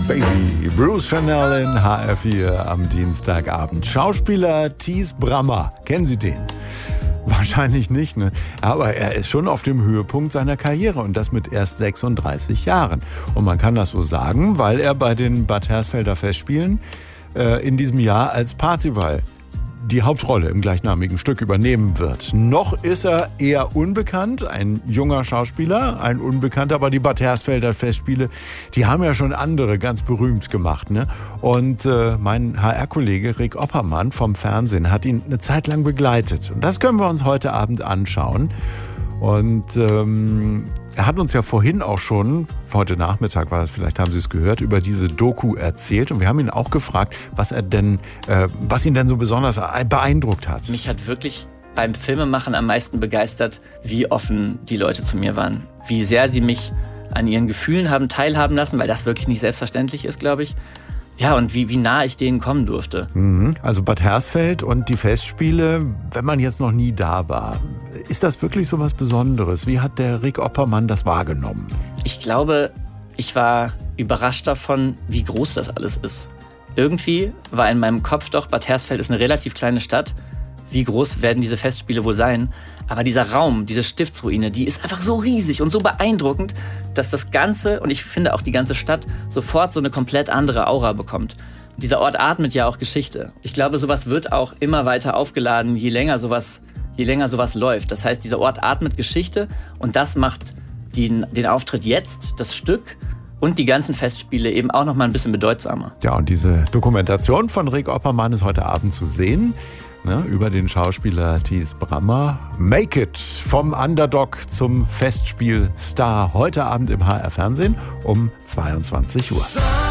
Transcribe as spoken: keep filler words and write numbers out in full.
Baby, Bruce Chanel in H R vier am Dienstagabend. Schauspieler Thies Brammer, kennen Sie den? Wahrscheinlich nicht, ne? Aber er ist schon auf dem Höhepunkt seiner Karriere und das mit erst sechsunddreißig Jahren. Und man kann das so sagen, weil er bei den Bad Hersfelder Festspielen äh, in diesem Jahr als Parzival die Hauptrolle im gleichnamigen Stück übernehmen wird. Noch ist er eher unbekannt, ein junger Schauspieler, ein Unbekannter, aber die Bad Hersfelder Festspiele, die haben ja schon andere ganz berühmt gemacht, ne? Und äh, mein H R-Kollege Rick Oppermann vom Fernsehen hat ihn eine Zeit lang begleitet. Und das können wir uns heute Abend anschauen. Und ähm, er hat uns ja vorhin auch schon, heute Nachmittag war es, vielleicht haben Sie es gehört, über diese Doku erzählt. Und wir haben ihn auch gefragt, was er denn, äh, was ihn denn so besonders beeindruckt hat. Mich hat wirklich beim Filmemachen am meisten begeistert, wie offen die Leute zu mir waren. Wie sehr sie mich an ihren Gefühlen haben teilhaben lassen, weil das wirklich nicht selbstverständlich ist, glaube ich. Ja, und wie, wie nah ich denen kommen durfte. Mhm. Also Bad Hersfeld und die Festspiele, wenn man jetzt noch nie da war, ist das wirklich so was Besonderes? Wie hat der Rick Oppermann das wahrgenommen? Ich glaube, ich war überrascht davon, wie groß das alles ist. Irgendwie war in meinem Kopf doch, Bad Hersfeld ist eine relativ kleine Stadt. Wie groß werden diese Festspiele wohl sein? Aber dieser Raum, diese Stiftsruine, die ist einfach so riesig und so beeindruckend, dass das Ganze, und ich finde auch die ganze Stadt, sofort so eine komplett andere Aura bekommt. Dieser Ort atmet ja auch Geschichte. Ich glaube, sowas wird auch immer weiter aufgeladen, je länger sowas, je länger sowas läuft. Das heißt, dieser Ort atmet Geschichte und das macht den, den Auftritt jetzt, das Stück und die ganzen Festspiele eben auch noch mal ein bisschen bedeutsamer. Ja, und diese Dokumentation von Rick Oppermann ist heute Abend zu sehen. Ne, über den Schauspieler Thies Brammer. Make it vom Underdog zum Festspielstar. Heute Abend im H R Fernsehen um zweiundzwanzig Uhr.